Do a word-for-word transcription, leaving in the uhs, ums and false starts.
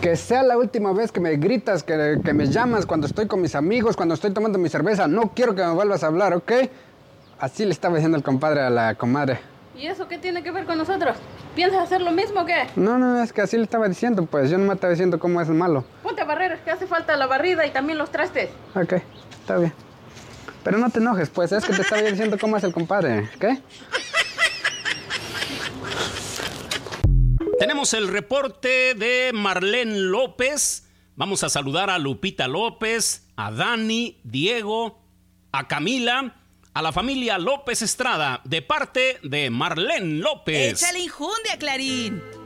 Que sea la última vez que me gritas, que, que me llamas cuando estoy con mis amigos, cuando estoy tomando mi cerveza. No quiero que me vuelvas a hablar, ¿ok? Así le estaba diciendo el compadre a la comadre. ¿Y eso qué tiene que ver con nosotros? ¿Piensas hacer lo mismo o qué? No, no, es que así le estaba diciendo, pues. Yo no me estaba diciendo cómo es el malo. Ponte a barrer, que hace falta la barrida y también los trastes. Ok, está bien. Pero no te enojes, pues. Es que te estaba diciendo cómo es el compadre, ¿ok? Tenemos el reporte de Marlene López. Vamos a saludar a Lupita López, a Dani, Diego, a Camila, a la familia López Estrada, de parte de Marlene López. ¡Échale injundia, Clarín!